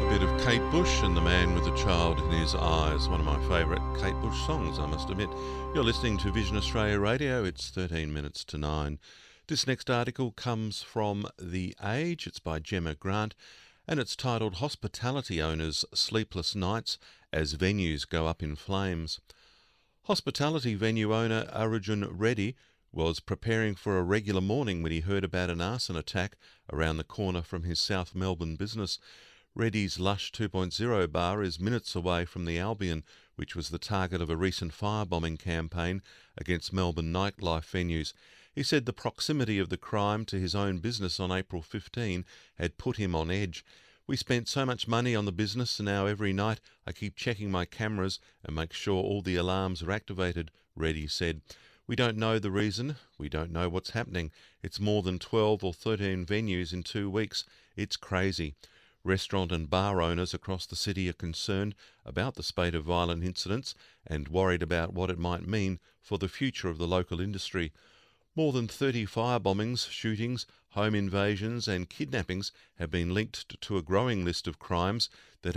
Bit of Kate Bush and The Man with a Child in His Eyes, one of my favourite Kate Bush songs, I must admit. You're listening to Vision Australia Radio. It's 13 minutes to 9. This next article comes from The Age. It's by Gemma Grant and it's titled Hospitality Owners' Sleepless Nights as Venues Go Up in Flames. Hospitality venue owner Arjun Reddy was preparing for a regular morning when he heard about an arson attack around the corner from his South Melbourne business. Reddy's Lush 2.0 bar is minutes away from the Albion, which was the target of a recent firebombing campaign against Melbourne nightlife venues. He said the proximity of the crime to his own business on April 15 had put him on edge. "We spent so much money on the business and now every night I keep checking my cameras and make sure all the alarms are activated," Reddy said. "We don't know the reason. We don't know what's happening. It's more than 12 or 13 venues in 2 weeks. It's crazy." Restaurant and bar owners across the city are concerned about the spate of violent incidents and worried about what it might mean for the future of the local industry. More than 30 firebombings, shootings, home invasions and kidnappings have been linked to a growing list of crimes that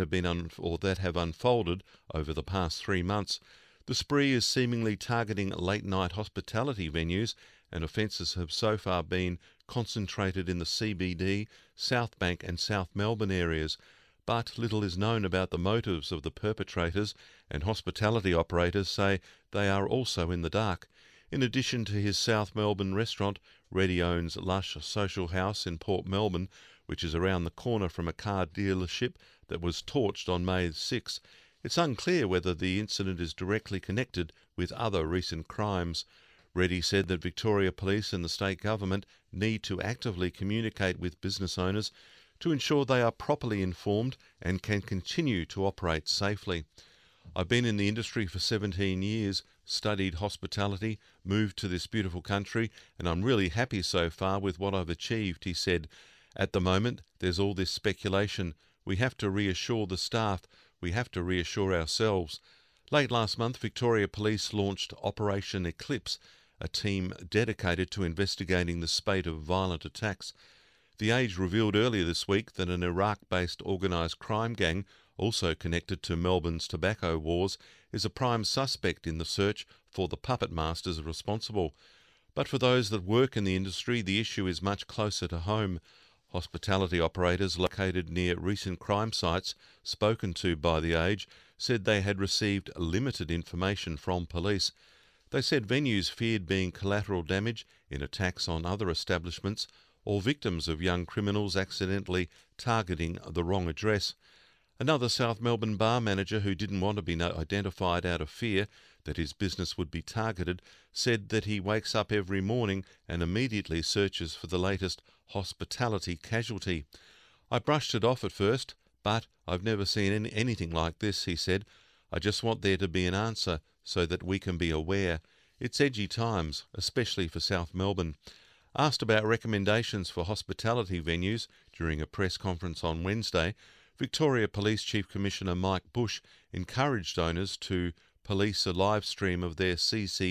have unfolded over the past 3 months. The spree is seemingly targeting late-night hospitality venues, and offences have so far been concentrated in the CBD, South Bank and South Melbourne areas. But little is known about the motives of the perpetrators, and hospitality operators say they are also in the dark. In addition to his South Melbourne restaurant, Reddy owns Lush Social House in Port Melbourne, which is around the corner from a car dealership that was torched on May 6. It's unclear whether the incident is directly connected with other recent crimes. Reddy said that Victoria Police and the state government need to actively communicate with business owners to ensure they are properly informed and can continue to operate safely. "I've been in the industry for 17 years, studied hospitality, moved to this beautiful country, and I'm really happy so far with what I've achieved," he said. "At the moment, there's all this speculation. We have to reassure the staff. We have to reassure ourselves." Late last month, Victoria Police launched Operation Eclipse, a team dedicated to investigating the spate of violent attacks. The Age revealed earlier this week that an Iraq-based organised crime gang, also connected to Melbourne's tobacco wars, is a prime suspect in the search for the puppet masters responsible. But for those that work in the industry, the issue is much closer to home. Hospitality operators located near recent crime sites, spoken to by The Age, said they had received limited information from police. They said venues feared being collateral damage in attacks on other establishments or victims of young criminals accidentally targeting the wrong address. Another South Melbourne bar manager who didn't want to be identified out of fear that his business would be targeted said that he wakes up every morning and immediately searches for the latest hospitality casualty. "I brushed it off at first, but I've never seen anything like this," he said. "I just want there to be an answer so that we can be aware. It's edgy times, especially for South Melbourne." Asked about recommendations for hospitality venues during a press conference on Wednesday, Victoria Police Chief Commissioner Mike Bush encouraged owners to police a live stream of their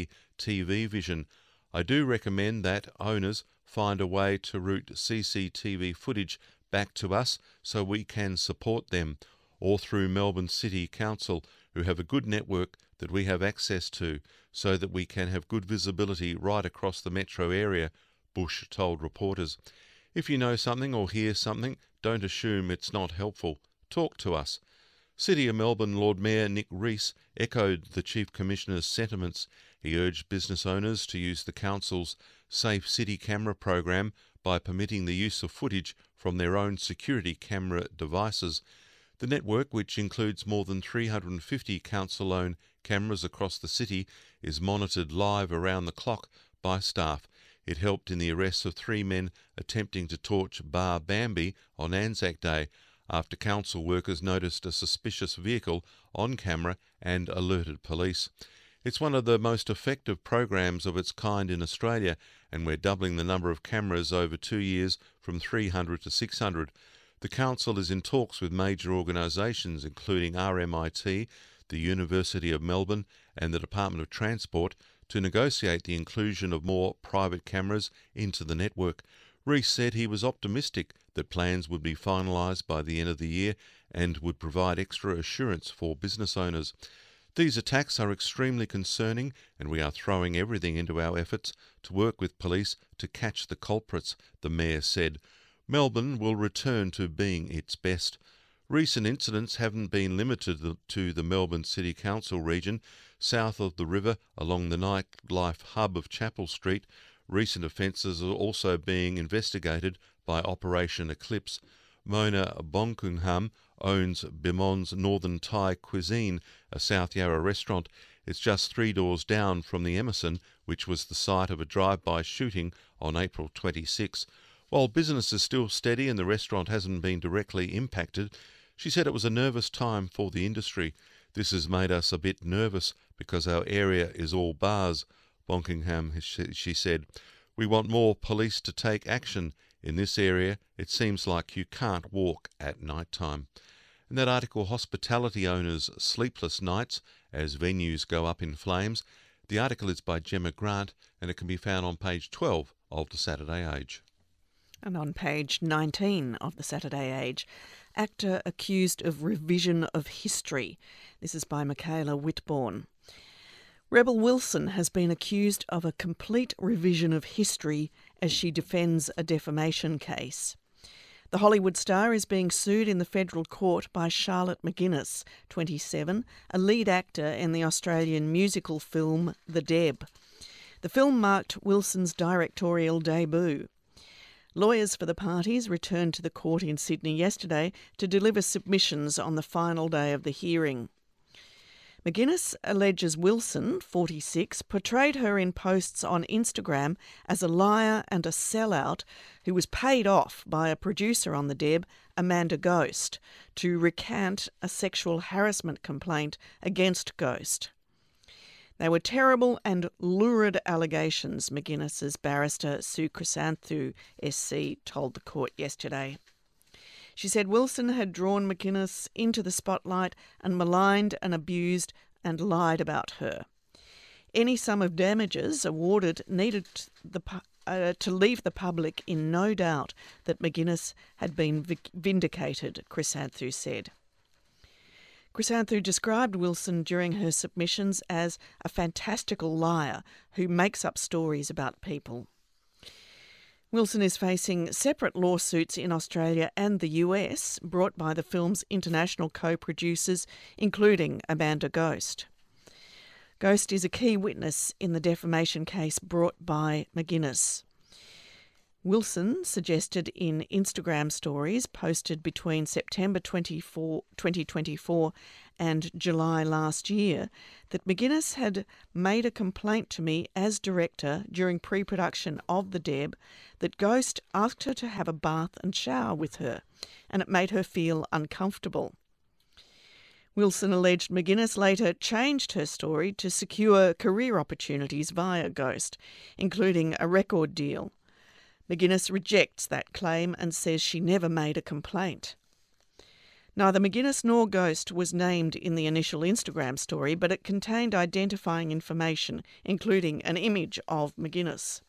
CCTV vision. "I do recommend that owners find a way to route CCTV footage back to us so we can support them, or through Melbourne City Council, who have a good network that we have access to, so that we can have good visibility right across the metro area," Bush told reporters. "If you know something or hear something, don't assume it's not helpful. Talk to us." City of Melbourne Lord Mayor Nick Rees echoed the Chief Commissioner's sentiments. He urged business owners to use the Council's Safe City Camera program by permitting the use of footage from their own security camera devices. The network, which includes more than 350 council-owned cameras across the city, is monitored live around the clock by staff. It helped in the arrest of 3 men attempting to torch Bar Bambi on Anzac Day after council workers noticed a suspicious vehicle on camera and alerted police. It's one of the most effective programs of its kind in Australia, and we're doubling the number of cameras over 2 years from 300 to 600. The Council is in talks with major organisations including RMIT, the University of Melbourne and the Department of Transport to negotiate the inclusion of more private cameras into the network. Rees said he was optimistic that plans would be finalised by the end of the year and would provide extra assurance for business owners. These attacks are extremely concerning, and we are throwing everything into our efforts to work with police to catch the culprits, the Mayor said. Melbourne will return to being its best. Recent incidents haven't been limited to the Melbourne City Council region. South of the river, along the nightlife hub of Chapel Street, recent offences are also being investigated by Operation Eclipse. Mona Bonkungham owns Bimon's Northern Thai Cuisine, a South Yarra restaurant. It's just 3 doors down from the Emerson, which was the site of a drive-by shooting on April 26. While business is still steady and the restaurant hasn't been directly impacted, she said it was a nervous time for the industry. This has made us a bit nervous because our area is all bars. Bonkingham, she said, we want more police to take action. In this area, it seems like you can't walk at night time. In that article, Hospitality Owners' Sleepless Nights as Venues Go Up in Flames. The article is by Gemma Grant and it can be found on page 12 of the Saturday Age. And on page 19 of the Saturday Age, actor accused of revision of history. This is by Michaela Whitbourne. Rebel Wilson has been accused of a complete revision of history as she defends a defamation case. The Hollywood star is being sued in the federal court by Charlotte McGuinness, 27, a lead actor in the Australian musical film The Deb. The film marked Wilson's directorial debut. Lawyers for the parties returned to the court in Sydney yesterday to deliver submissions on the final day of the hearing. McGuinness alleges Wilson, 46, portrayed her in posts on Instagram as a liar and a sellout who was paid off by a producer on The Deb, Amanda Ghost, to recant a sexual harassment complaint against Ghost. They were terrible and lurid allegations, McGuinness's barrister Sue Chrysanthou SC told the court yesterday. She said Wilson had drawn McGuinness into the spotlight and maligned and abused and lied about her. Any sum of damages awarded needed to leave the public in no doubt that McGuinness had been vindicated, Chrysanthou said. Chrysanthou described Wilson during her submissions as a fantastical liar who makes up stories about people. Wilson is facing separate lawsuits in Australia and the US, brought by the film's international co-producers, including Amanda Ghost. Ghost is a key witness in the defamation case brought by McGuinness. Wilson suggested in Instagram stories posted between September 2024 and July last year that McGuinness had made a complaint to me as director during pre-production of The Deb that Ghost asked her to have a bath and shower with her, and it made her feel uncomfortable. Wilson alleged McGuinness later changed her story to secure career opportunities via Ghost, including a record deal. McGuinness rejects that claim and says she never made a complaint. Neither McGuinness nor Ghost was named in the initial Instagram story, but it contained identifying information, including an image of McGuinness.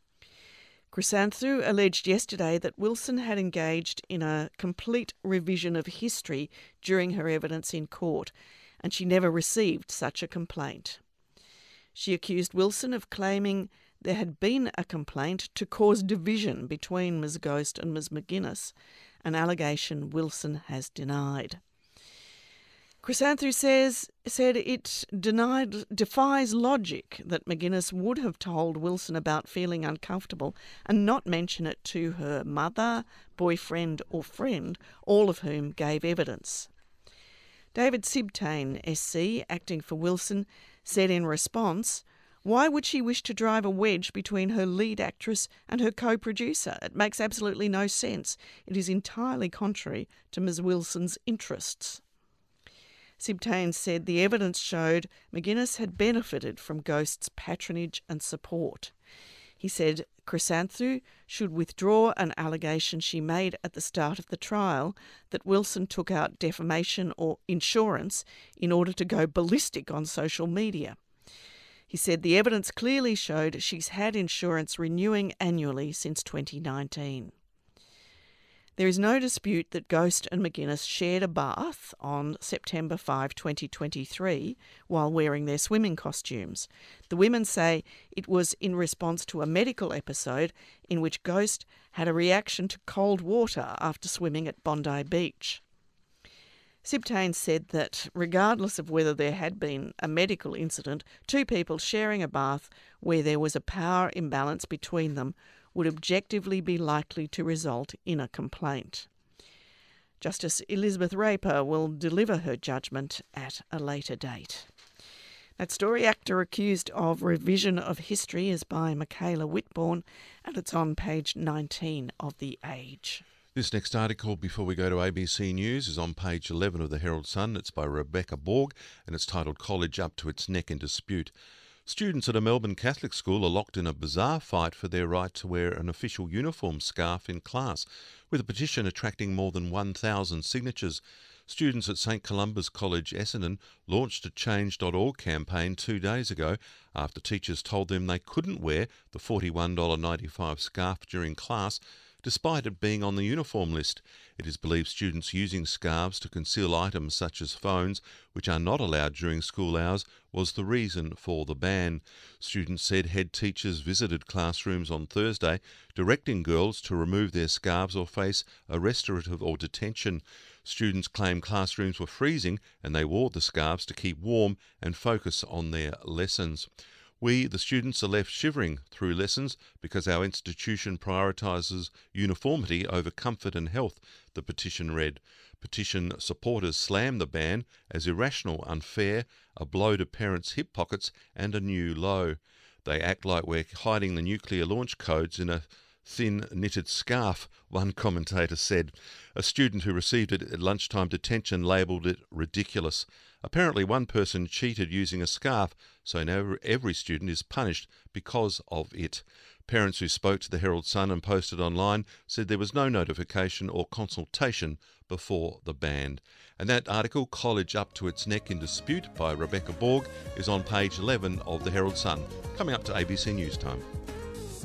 Chrysanthou alleged yesterday that Wilson had engaged in a complete revision of history during her evidence in court, and she never received such a complaint. She accused Wilson of claiming there had been a complaint to cause division between Ms. Ghost and Ms. McGuinness, an allegation Wilson has denied. Chrysanthou said it defies logic that McGuinness would have told Wilson about feeling uncomfortable and not mention it to her mother, boyfriend or friend, all of whom gave evidence. David Sibtain, SC, acting for Wilson, said in response, "Why would she wish to drive a wedge between her lead actress and her co-producer? It makes absolutely no sense. It is entirely contrary to Ms. Wilson's interests." Sibtain said the evidence showed McGuinness had benefited from Ghost's patronage and support. He said Chrysanthou should withdraw an allegation she made at the start of the trial that Wilson took out defamation or insurance in order to go ballistic on social media. He said the evidence clearly showed she's had insurance renewing annually since 2019. There is no dispute that Ghost and McGuinness shared a bath on September 5, 2023, while wearing their swimming costumes. The women say it was in response to a medical episode in which Ghost had a reaction to cold water after swimming at Bondi Beach. Sibtain said that regardless of whether there had been a medical incident, two people sharing a bath where there was a power imbalance between them would objectively be likely to result in a complaint. Justice Elizabeth Raper will deliver her judgment at a later date. That story, Actor Accused of Revision of History, is by Michaela Whitbourne, and it's on page 19 of The Age. This next article, before we go to ABC News, is on page 11 of the Herald Sun. It's by Rebecca Borg, and it's titled College Up to Its Neck in Dispute. Students at a Melbourne Catholic school are locked in a bizarre fight for their right to wear an official uniform scarf in class, with a petition attracting more than 1,000 signatures. Students at St Columba's College Essendon launched a Change.org campaign 2 days ago after teachers told them they couldn't wear the $41.95 scarf during class, despite it being on the uniform list. It is believed students using scarves to conceal items such as phones, which are not allowed during school hours, was the reason for the ban. Students said head teachers visited classrooms on Thursday, directing girls to remove their scarves or face a restorative or detention. Students claim classrooms were freezing and they wore the scarves to keep warm and focus on their lessons. We, the students, are left shivering through lessons because our institution prioritises uniformity over comfort and health, the petition read. Petition supporters slammed the ban as irrational, unfair, a blow to parents' hip pockets and a new low. They act like we're hiding the nuclear launch codes in a thin knitted scarf, one commentator said. A student who received it at lunchtime detention labelled it ridiculous. Apparently one person cheated using a scarf, so now every student is punished because of it. Parents who spoke to the Herald Sun and posted online said there was no notification or consultation before the ban. And that article, College Up to Its Neck in Dispute by Rebecca Borg, is on page 11 of the Herald Sun. Coming up to ABC News Time.